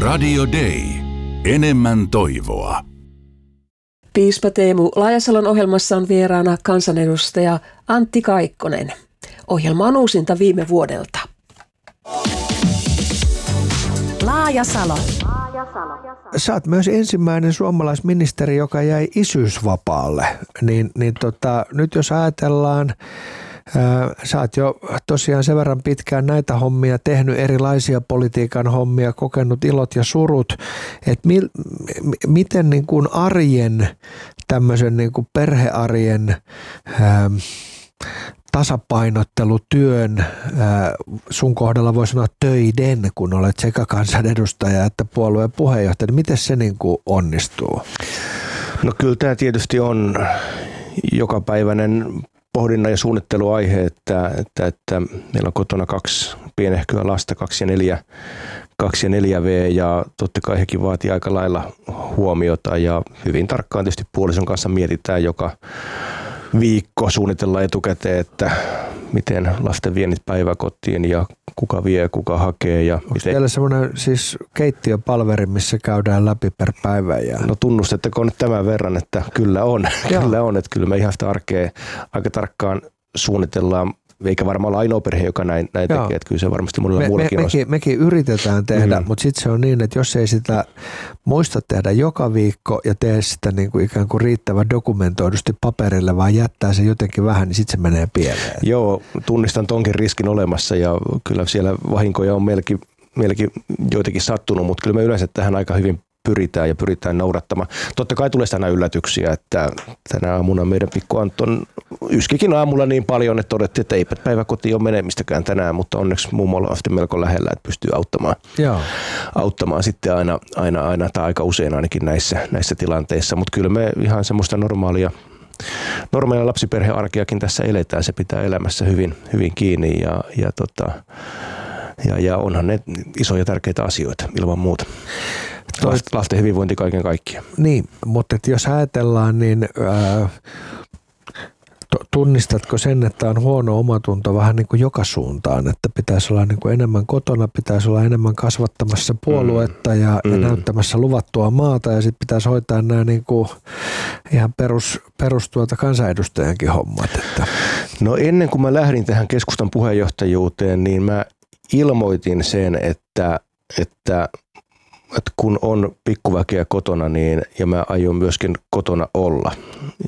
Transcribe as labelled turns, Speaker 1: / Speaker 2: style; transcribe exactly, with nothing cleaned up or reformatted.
Speaker 1: Radio Day. Enemmän toivoa.
Speaker 2: Piispa Teemu Laajasalon ohjelmassa on vieraana kansanedustaja Antti Kaikkonen. Ohjelma on uusinta viime vuodelta.
Speaker 3: Laajasalo.
Speaker 4: Sä oot myös ensimmäinen suomalaisministeri, joka jäi isyysvapaalle. Niin, niin tota, nyt jos ajatellaan, ää, sä oot jo tosiaan sen verran pitkään näitä hommia tehnyt, erilaisia politiikan hommia, kokenut ilot ja surut. että mi, m- miten niin kuin arjen, tämmöisen niin kuin perhearjen ää, tasapainottelutyön, sun kohdalla voi sanoa töiden, kun olet sekä kansanedustaja että puolueen puheenjohtaja, niin miten se niin kuin onnistuu?
Speaker 5: No kyllä tämä tietysti on jokapäiväinen pohdinnan ja suunnitteluaihe, että, että, että meillä on kotona kaksi pienehköä lasta, kaksi ja neljä, kaksi ja neljä V, ja totta kai hekin vaatii aika lailla huomiota, ja hyvin tarkkaan tietysti puolison kanssa mietitään joka viikko, suunnitellaan etukäteen, että miten lasten viennit päiväkotiin ja kuka vie ja kuka hakee. Ja
Speaker 4: onko teillä semmoinen siis keittiöpalveri, missä käydään läpi per päivä? Ja... No
Speaker 5: tunnustetteko nyt tämän verran, että kyllä on. kyllä on, että kyllä me ihan sitä arkea aika tarkkaan suunnitellaan. Eikä varmaan olla ainoa perhe, joka näin, näin tekee, että kyllä se varmasti monella
Speaker 4: me,
Speaker 5: muullakin
Speaker 4: me,
Speaker 5: on.
Speaker 4: Mekin, mekin yritetään tehdä, mm. mutta sitten se on niin, että jos ei sitä muista tehdä joka viikko ja tee sitä niin kuin ikään kuin riittävän dokumentoidusti paperille, vaan jättää se jotenkin vähän, niin sitten se menee pieleen.
Speaker 5: Joo, tunnistan tonkin riskin olemassa ja kyllä siellä vahinkoja on melkein, melkein joitakin sattunut, mutta kyllä me yleensä tähän aika hyvin pyritään ja pyritään noudattamaan. Totta kai tulee aina yllätyksiä, että tänä aamuna meidän pikku Anton yskikin aamulla niin paljon, että todettiin, että eipä päiväkotiin ole menemistäkään tänään, mutta onneksi mummolla on sitten melko lähellä, että pystyy auttamaan,
Speaker 4: Joo.
Speaker 5: auttamaan sitten aina, aina, aina tai aika usein ainakin näissä, näissä tilanteissa, mutta kyllä me ihan semmoista normaalia normaalia lapsiperhearkeakin tässä eletään, se pitää elämässä hyvin, hyvin kiinni ja, ja, tota, ja, ja onhan ne isoja tärkeitä asioita ilman muuta. Lasten hyvinvointi kaiken kaikkiaan.
Speaker 4: Niin, mutta jos ajatellaan, niin ää, tunnistatko sen, että on huono omatunto vähän niin kuin joka suuntaan, että pitäisi olla niin kuin enemmän kotona, pitäisi olla enemmän kasvattamassa puoluetta ja, mm. ja näyttämässä luvattua maata ja sitten pitäisi hoitaa nämä niin kuin ihan perus, perus tuota kansanedustajankin hommat. Että.
Speaker 5: No ennen kuin mä lähdin tähän keskustan puheenjohtajuuteen, niin mä ilmoitin sen, että, että että kun on pikkuväkeä kotona, niin ja mä aion myöskin kotona olla.